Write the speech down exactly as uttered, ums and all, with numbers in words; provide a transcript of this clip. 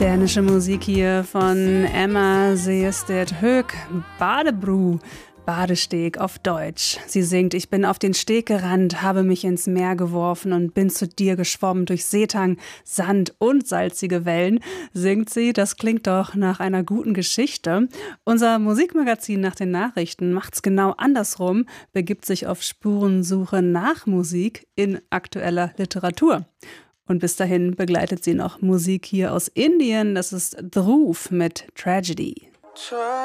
Dänische Musik hier von Emma Seestedt Höök, Badebru, Badesteg auf Deutsch. Sie singt: Ich bin auf den Steg gerannt, habe mich ins Meer geworfen und bin zu dir geschwommen durch Seetang, Sand und salzige Wellen. Singt sie, das klingt doch nach einer guten Geschichte. Unser Musikmagazin nach den Nachrichten macht's genau andersrum, begibt sich auf Spurensuche nach Musik in aktueller Literatur. Und bis dahin begleitet sie noch Musik hier aus Indien. Das ist Dhruv mit Tragedy.